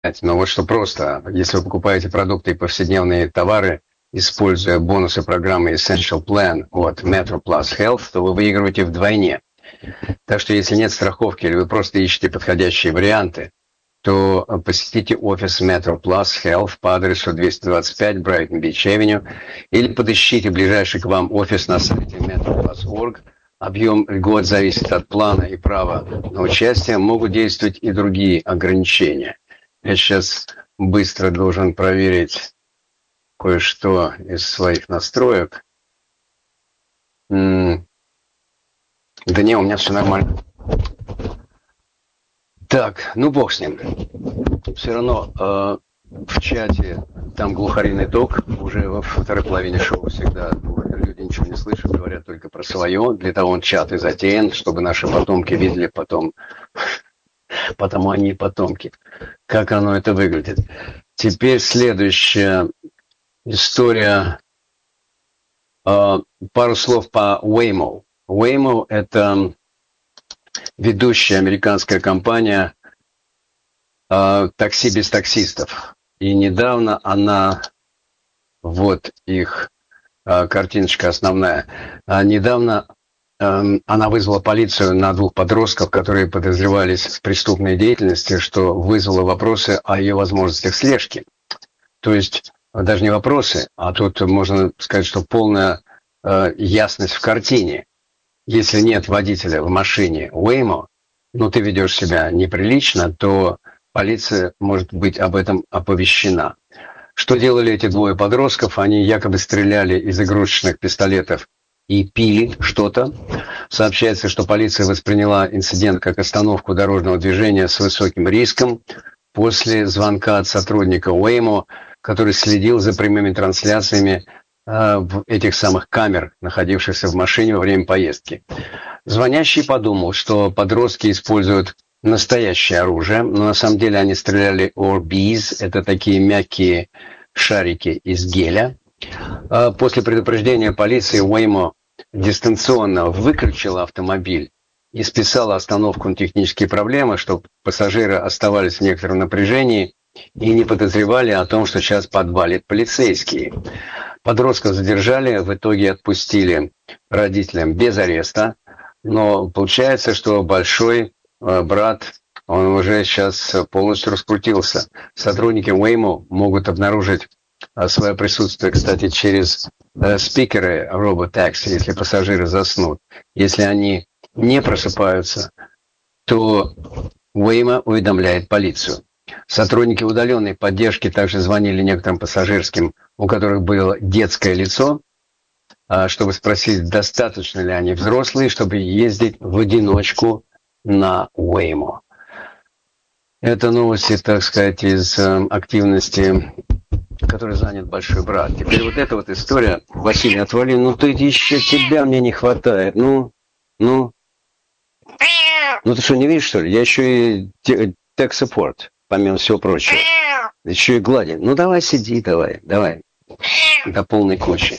но вот что просто, если вы покупаете продукты и повседневные товары, используя бонусы программы Essential Plan от Metro Plus Health, то вы выигрываете вдвойне. Так что если нет страховки или вы просто ищете подходящие варианты, то посетите офис Metro Plus Health по адресу 225 Brighton Beach Avenue или подыщите ближайший к вам офис на сайте metroplus.org. Объем льгот зависит от плана и права на участие. Могут действовать и другие ограничения. Я сейчас быстро должен проверить кое-что из своих настроек. Да не, у меня все нормально. Так, ну бог с ним. Все равно в чате там глухариный ток. Уже во второй половине шоу всегда люди ничего не слышат, говорят только про свое. Для того он чат и затеян, чтобы наши потомки видели потом. Потому они потомки. Как оно это выглядит. Теперь следующая история. Пару слов по Waymo. Waymo – это ведущая американская компания такси без таксистов. И недавно она, вот их картиночка основная, недавно она вызвала полицию на 2 подростков, которые подозревались в преступной деятельности, что вызвало вопросы о ее возможностях слежки. То есть даже не вопросы, а тут можно сказать, что полная ясность в картине. Если нет водителя в машине Waymo, но ты ведешь себя неприлично, то полиция может быть об этом оповещена. Что делали эти 2 подростков? Они якобы стреляли из игрушечных пистолетов и пили что-то. Сообщается, что полиция восприняла инцидент как остановку дорожного движения с высоким риском после звонка от сотрудника Waymo, который следил за прямыми трансляциями этих самых камер, находившихся в машине во время поездки. Звонящий подумал, что подростки используют настоящее оружие, но на самом деле они стреляли Orbeez, это такие мягкие шарики из геля. После предупреждения полиции Waymo дистанционно выключила автомобиль и списала остановку на технические проблемы, чтобы пассажиры оставались в некотором напряжении и не подозревали о том, что сейчас подвалит полицейские. Подростков задержали, в итоге отпустили родителям без ареста, но получается, что большой брат, он уже сейчас полностью раскрутился. Сотрудники Waymo могут обнаружить свое присутствие, кстати, через спикеры роботакси, если пассажиры заснут. Если они не просыпаются, то Waymo уведомляет полицию. Сотрудники удаленной поддержки также звонили некоторым пассажирским, у которых было детское лицо, чтобы спросить, достаточно ли они взрослые, чтобы ездить в одиночку на Waymo. Это новости, так сказать, из активности, которой занят большой брат. Теперь вот эта вот история. Василий, отвали, ну ты еще тебя мне не хватает. Ну ты что, не видишь, что ли? Я еще и tech-support, помимо всего прочего. Еще и гладить. Ну давай сиди, давай. До полной кучи.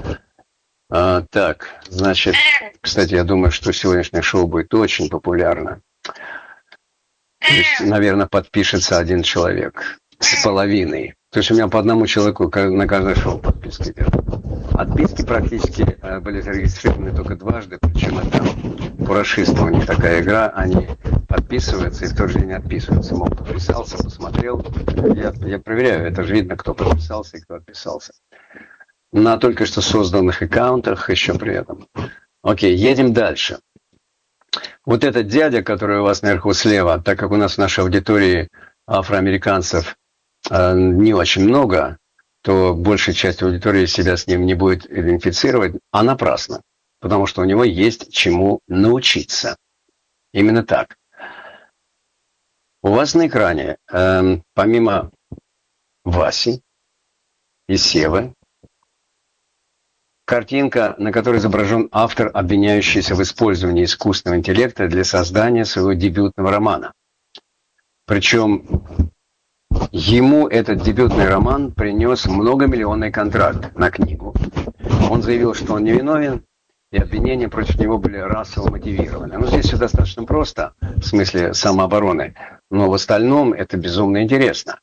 Так, значит, кстати, я думаю, что сегодняшнее шоу будет очень популярно. То есть, наверное, подпишется 1 человек с половиной. То есть у меня по 1 человеку на каждое шоу подписки идет. Отписки практически были зарегистрированы только дважды, причем это курашисты, у них такая игра, они подписываются и в тот же день отписываются. Мол, подписался, посмотрел. Я проверяю, это же видно, кто подписался и кто отписался. На только что созданных аккаунтах еще при этом. Окей, едем дальше. Вот этот дядя, который у вас наверху слева, так как у нас в нашей аудитории афроамериканцев не очень много, то большая часть аудитории себя с ним не будет идентифицировать, а напрасно, потому что у него есть чему научиться. Именно так. У вас на экране, помимо Васи и Севы, картинка, на которой изображен автор, обвиняющийся в использовании искусственного интеллекта для создания своего дебютного романа. Причем ему этот дебютный роман принес многомиллионный контракт на книгу. Он заявил, что он невиновен, и обвинения против него были расово мотивированы. Но здесь все достаточно просто, в смысле самообороны, но в остальном это безумно интересно.